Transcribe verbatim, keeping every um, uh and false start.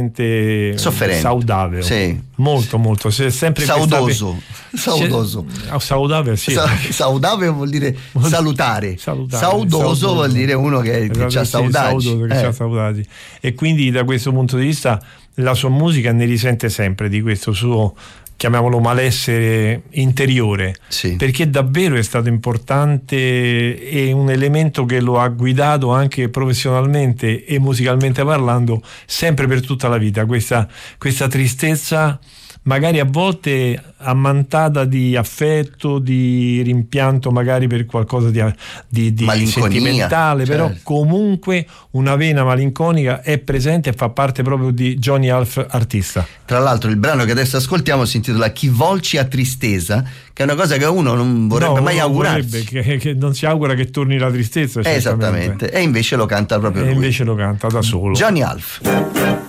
sente sofferente, saudaveo, sì. molto molto, c'è sempre saudoso, saudoso. Saudaveo, sì. Sa- saudaveo vuol dire salutare, salutare. Saudoso, Saudoso vuol dire uno che, che esatto, c'ha sì, saudade, saudoso, che eh. c'ha saudade. E quindi da questo punto di vista la sua musica ne risente sempre di questo suo, chiamiamolo, malessere interiore, sì. perché davvero è stato importante e un elemento che lo ha guidato anche professionalmente e musicalmente parlando sempre per tutta la vita, questa, questa tristezza magari a volte ammantata di affetto, di rimpianto magari per qualcosa di, di, di sentimentale, certo. Però comunque una vena malinconica è presente e fa parte proprio di Johnny Half artista. Tra l'altro il brano che adesso ascoltiamo si intitola Chi volci a tristezza, che è una cosa che uno non vorrebbe no, mai augurarsi, vorrebbe, che, che non si augura che torni la tristezza, esattamente, e invece lo canta proprio e lui, invece lo canta da solo Johnny Half.